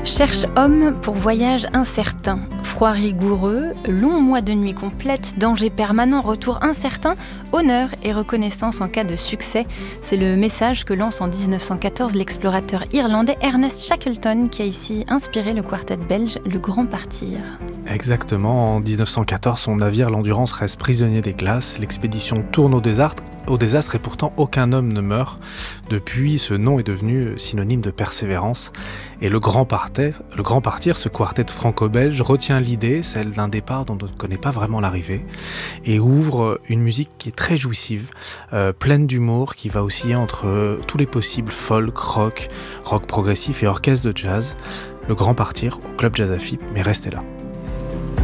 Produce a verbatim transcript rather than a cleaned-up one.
Cherche homme pour voyage incertain, froid rigoureux, long mois de nuit complète, danger permanent, retour incertain, honneur et reconnaissance en cas de succès. C'est le message que lance en dix-neuf cent quatorze l'explorateur irlandais Ernest Shackleton qui a ici inspiré le quartet belge Le Grand Partir. Exactement, en dix-neuf cent quatorze, son navire l'Endurance reste prisonnier des glaces, l'expédition tourne au désastre, au désastre et pourtant aucun homme ne meurt. Depuis, ce nom est devenu synonyme de persévérance. Et le Grand Partir, le Grand Partir, ce quartet franco-belge, retient l'idée, celle d'un départ dont on ne connaît pas vraiment l'arrivée, et ouvre une musique qui est très jouissive, euh, pleine d'humour, qui va osciller entre euh, tous les possibles folk, rock, rock progressif et orchestre de jazz. Le Grand Partir au Club Jazz à F I P, mais restez là.